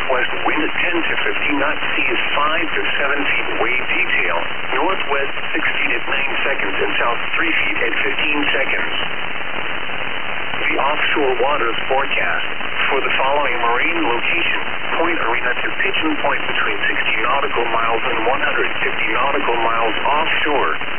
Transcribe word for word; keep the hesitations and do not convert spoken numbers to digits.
southwest wind ten to fifteen knots, sea is five to seven feet, wave detail. Northwest six feet at nine seconds and south three feet at fifteen seconds. The offshore waters forecast. For the following marine locations, Point Arena to Pigeon Point between sixty nautical miles and one hundred fifty nautical miles offshore.